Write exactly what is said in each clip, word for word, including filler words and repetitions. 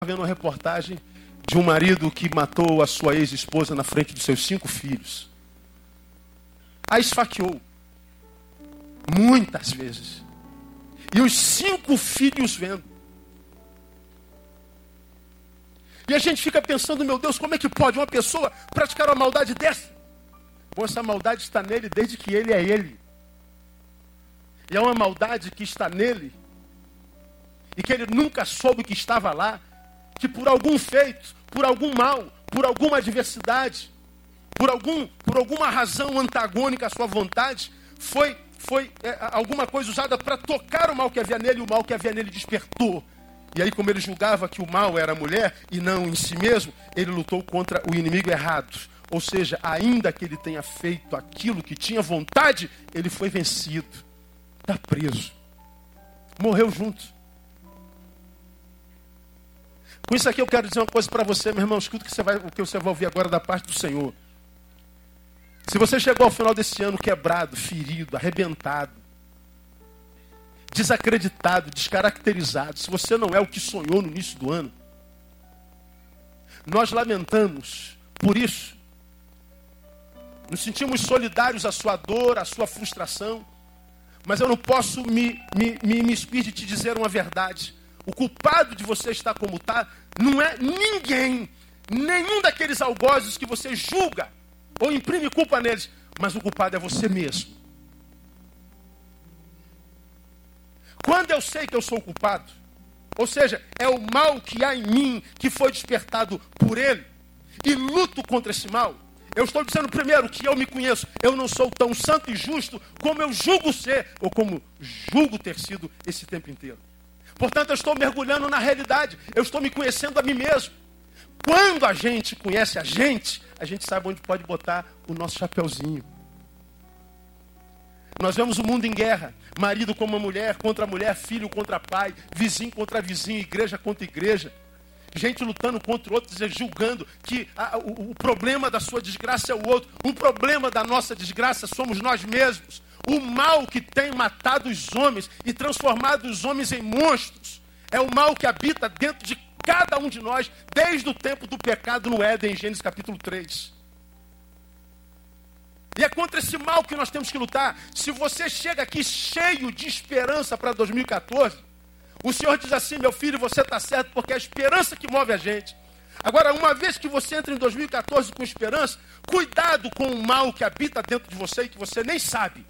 vendo uma reportagem de um marido que matou a sua ex-esposa na frente dos seus cinco filhos. A esfaqueou. Muitas vezes. E os cinco filhos vendo. E a gente fica pensando, meu Deus, como é que pode uma pessoa praticar uma maldade dessa? Bom, essa maldade está nele desde que ele é ele. E é uma maldade que está nele e que ele nunca soube que estava lá, que por algum feito, por algum mal, por alguma adversidade, por, algum, por alguma razão antagônica à sua vontade, foi, foi é, alguma coisa usada para tocar o mal que havia nele, e o mal que havia nele despertou. E aí, como ele julgava que o mal era a mulher e não em si mesmo, ele lutou contra o inimigo errado. Ou seja, ainda que ele tenha feito aquilo que tinha vontade, ele foi vencido. Está preso. Morreu junto. Com isso aqui eu quero dizer uma coisa para você, meu irmão. Escuta o que você vai, o que você vai ouvir agora da parte do Senhor. Se você chegou ao final desse ano quebrado, ferido, arrebentado, desacreditado, descaracterizado, se você não é o que sonhou no início do ano, nós lamentamos por isso. Nos sentimos solidários à sua dor, à sua frustração, mas eu não posso me, me, me, me expir de te dizer uma verdade. O culpado de você estar como está não é ninguém, nenhum daqueles algozes que você julga ou imprime culpa neles, mas o culpado é você mesmo. Quando eu sei que eu sou o culpado, ou seja, é o mal que há em mim que foi despertado por ele, e luto contra esse mal, eu estou dizendo primeiro que eu me conheço, eu não sou tão santo e justo como eu julgo ser, ou como julgo ter sido esse tempo inteiro. Portanto, eu estou mergulhando na realidade, eu estou me conhecendo a mim mesmo. Quando a gente conhece a gente, a gente sabe onde pode botar o nosso chapeuzinho. Nós vemos o mundo em guerra, marido como mulher, contra mulher, filho contra pai, vizinho contra vizinho, igreja contra igreja. Gente lutando contra outros, julgando que a, o, o problema da sua desgraça é o outro. O problema da nossa desgraça somos nós mesmos. O mal que tem matado os homens e transformado os homens em monstros é o mal que habita dentro de cada um de nós desde o tempo do pecado no Éden, em Gênesis capítulo três. E é contra esse mal que nós temos que lutar. Se você chega aqui cheio de esperança para dois mil e catorze, o Senhor diz assim, meu filho, você está certo, porque é a esperança que move a gente. Agora, uma vez que você entra em dois mil e catorze com esperança, cuidado com o mal que habita dentro de você e que você nem sabe.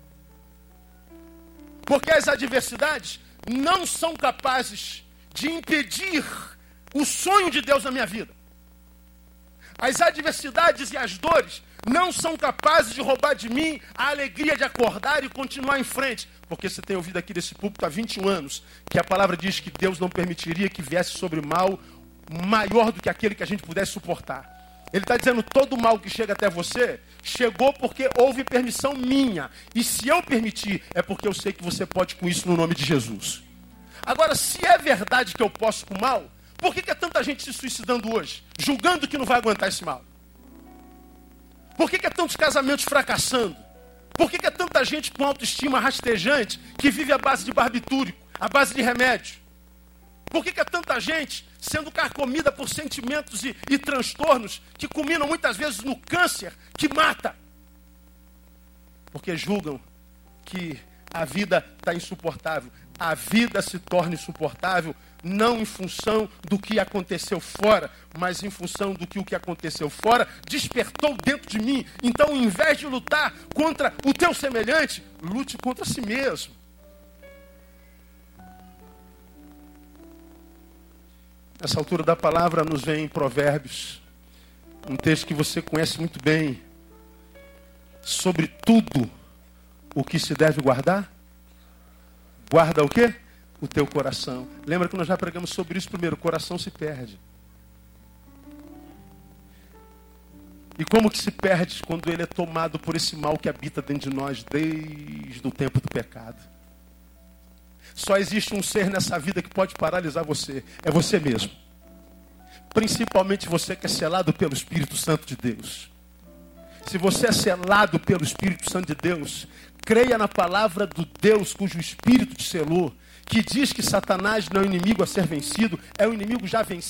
Porque as adversidades não são capazes de impedir o sonho de Deus na minha vida. As adversidades e as dores não são capazes de roubar de mim a alegria de acordar e continuar em frente. Porque você tem ouvido aqui desse púlpito há vinte e um anos que a palavra diz que Deus não permitiria que viesse sobre mal maior do que aquele que a gente pudesse suportar. Ele está dizendo, todo mal que chega até você, chegou porque houve permissão minha. E se eu permitir, é porque eu sei que você pode com isso no nome de Jesus. Agora, se é verdade que eu posso com mal, por que, que é tanta gente se suicidando hoje? Julgando que não vai aguentar esse mal? Por que, que é tantos casamentos fracassando? Por que, que é tanta gente com autoestima rastejante que vive à base de barbitúrico, à base de remédio? Por que, que é tanta gente sendo carcomida por sentimentos e, e transtornos que culminam muitas vezes no câncer que mata? Porque julgam que a vida está insuportável. A vida se torna insuportável não em função do que aconteceu fora, mas em função do que o que aconteceu fora despertou dentro de mim. Então, em vez de lutar contra o teu semelhante, lute contra si mesmo. Nessa altura da palavra nos vem em Provérbios, um texto que você conhece muito bem. Sobre tudo o que se deve guardar, guarda o quê? O teu coração. Lembra que nós já pregamos sobre isso primeiro, o coração se perde. E como que se perde quando ele é tomado por esse mal que habita dentro de nós desde o tempo do pecado? Só existe um ser nessa vida que pode paralisar você. É você mesmo. Principalmente você que é selado pelo Espírito Santo de Deus. Se você é selado pelo Espírito Santo de Deus, Creia na palavra do Deus cujo Espírito te selou, que diz que Satanás não é o inimigo a ser vencido, é o inimigo já vencido.